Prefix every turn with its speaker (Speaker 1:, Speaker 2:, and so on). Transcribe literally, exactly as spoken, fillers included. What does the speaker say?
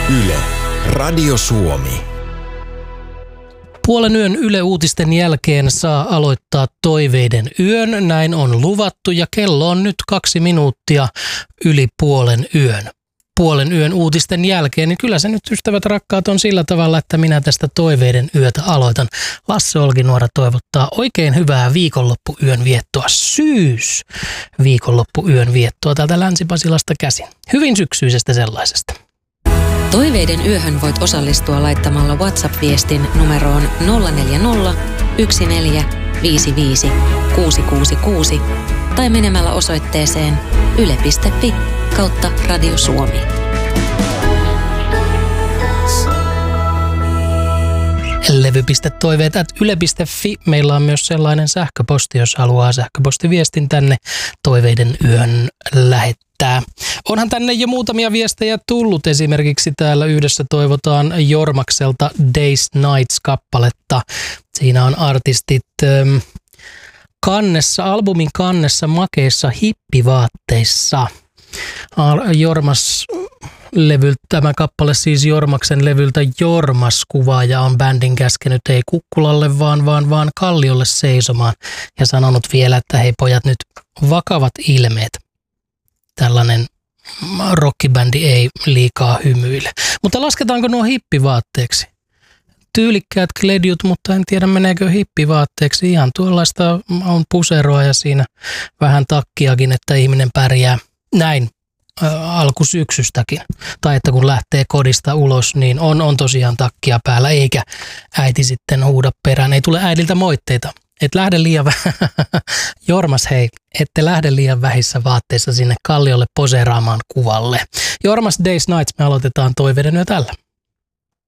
Speaker 1: Yle, Radio Suomi.
Speaker 2: Puolen yön Yle Uutisten jälkeen saa aloittaa Toiveiden yön. Näin on luvattu ja kello on nyt kaksi minuuttia yli puolen yön. Puolen yön uutisten jälkeen, niin kyllä se nyt, ystävät rakkaat, on sillä tavalla, että minä tästä Toiveiden yötä aloitan. Lasse Olkinuora toivottaa oikein hyvää viikonloppuyön viettoa, syys viikonloppuyön viettoa täältä Länsi-Pasilasta käsin. Hyvin syksyisestä sellaisesta.
Speaker 3: Toiveiden yöhön voit osallistua laittamalla WhatsApp-viestin numeroon nolla neljä nolla, yksi neljä, viisi viisi, kuusi kuusi kuusi tai menemällä osoitteeseen yle piste fi kautta Radio Suomi.
Speaker 2: levy.toiveet ät yle piste fi. Meillä on myös sellainen sähköposti, jos haluaa sähköpostiviestin tänne Toiveiden yön lähettää. Onhan tänne jo muutamia viestejä tullut. Esimerkiksi täällä yhdessä toivotaan Jormakselta Days Nights-kappaletta. Siinä on artistit ähm, kannessa, albumin kannessa makeissa hippivaatteissa. Jormas levyltä, tämä kappale siis Jormaksen levyltä Jormas kuvaaja on bändin käskenyt ei kukkulalle vaan, vaan, vaan kalliolle seisomaan ja sanonut vielä, että hei pojat, nyt vakavat ilmeet. Tällainen rockibändi ei liikaa hymyile. Mutta lasketaanko nuo hippivaatteeksi? Tyylikkäät kledjut, mutta en tiedä meneekö hippivaatteeksi. Ihan tuollaista on puseroa ja siinä vähän takkiakin, että ihminen pärjää näin alkusyksystäkin. Tai että kun lähtee kodista ulos, niin on, on tosiaan takkia päällä, eikä äiti sitten huuda perään. Ei tule äidiltä moitteita. Et lähde liian vä- Jormas, hei, ette lähde liian vähissä vaatteissa sinne kalliolle poseeraamaan kuvalle. Jormas Days Nights, me aloitetaan Toiveiden yö tällä.